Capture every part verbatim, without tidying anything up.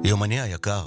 יומני היקר,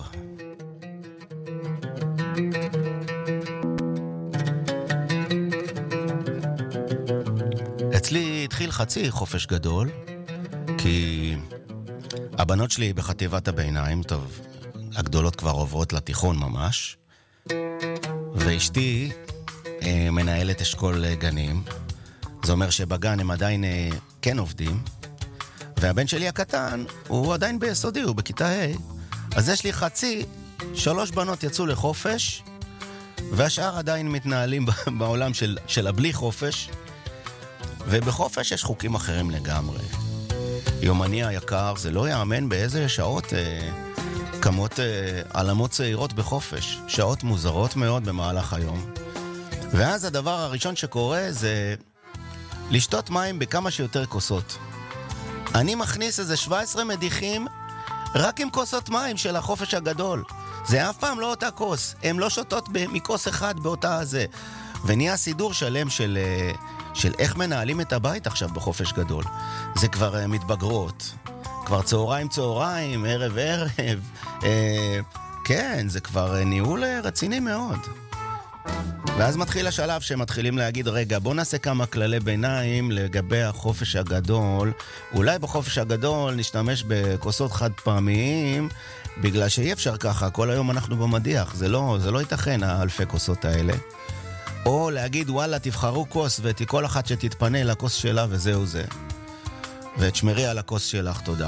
אצלי התחיל חצי חופש גדול, כי הבנות שלי בחטיבת הביניים, טוב, הגדולות כבר עוברות לתיכון ממש, ואשתי אה, מנהלת אשכול גנים. זה אומר שבגן הם עדיין אה, כן עובדים, והבן שלי הקטן הוא עדיין ביסודי, הוא בכיתה ה'. אז יש לי חצי, שלוש בנות יצאו לחופש, והשאר עדיין מתנהלים בעולם של, של הבלי חופש, ובחופש יש חוקים אחרים לגמרי. יומני היקר, זה לא יאמן באיזה שעות אה, כמות אה, עלמות צעירות בחופש, שעות מוזרות מאוד במהלך היום. ואז הדבר הראשון שקורה זה לשתות מים בכמה שיותר כוסות. אני מכניס איזה שבע עשרה מדיחים רק עם כוסות מים של החופש הגדול. זה אף פעם לא אותה כוס, הם לא שותות מכוס אחד באותה הזה. ונהיה סידור שלם של, של איך מנהלים את הבית עכשיו בחופש גדול. זה כבר מתבגרות, כבר צהריים צהריים, ערב ערב, אה, כן, זה כבר ניהול רציני מאוד. ואז מתחיל השלב שמתחילים להגיד, רגע, בוא נעשה כמה כללי ביניים לגבי החופש הגדול. אולי בחופש הגדול נשתמש בכוסות חד פעמיים, בגלל שאי אפשר ככה, כל היום אנחנו במדיח, זה לא, זה לא ייתכן, האלפי כוסות האלה. או להגיד, וואלה, תבחרו כוס, ותכל אחת שתתפנה לכוס שלה, וזהו זה. ותשמרי על הכוס שלך, תודה.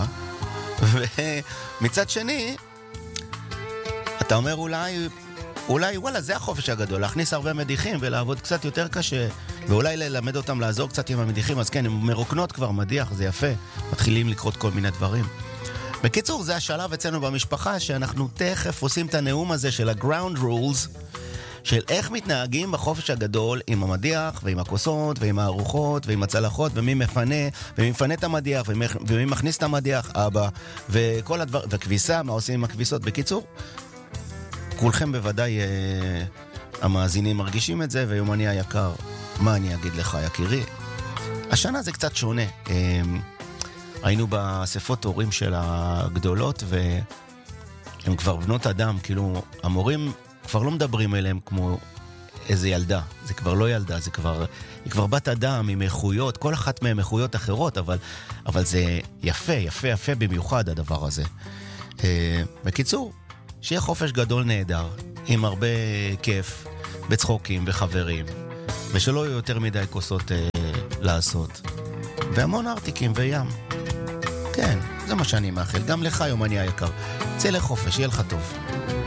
ומצד שני, אתה אומר אולי... אולי, וואלה, זה החופש הגדול, להכניס הרבה מדיחים ולעבוד קצת יותר קשה, ואולי ללמד אותם לעזור קצת עם המדיחים, אז כן, הם מרוקנות כבר מדיח, זה יפה, מתחילים לקרות כל מיני דברים. בקיצור, זה השלב אצלנו במשפחה, שאנחנו תכף עושים את הנאום הזה של ה-ground rules, של איך מתנהגים בחופש הגדול עם המדיח, ועם הכוסות, ועם הארוחות, ועם הצלחות, ומי מפנה, ומי מפנה את המדיח, ומי, ומי מכניס את המדיח, אבא, וכל הדבר, וכביסה, מה עושים עם הכביסות. בקיצור, כולכם בוודאי אה, המאזינים מרגישים את זה, ויומני היקר, מה אני אגיד לך יקירי? השנה זה קצת שונה. אה, היינו באספות הורים של הגדולות, והם כבר בנות אדם, כאילו המורים כבר לא מדברים אליהם כמו איזה ילדה. זה כבר לא ילדה, זה כבר, היא כבר בת אדם עם איכויות, כל אחת מהן איכויות אחרות, אבל, אבל זה יפה, יפה, יפה במיוחד הדבר הזה. אה, בקיצור, שיהיה חופש גדול נהדר, עם הרבה כיף, בצחוקים וחברים, ושלא יהיו יותר מדי כוסות אה, לעשות, והמון ארטיקים וים. כן, זה מה שאני מאחל, גם לך יומני היקר. צא לחופש, יהיה לך טוב.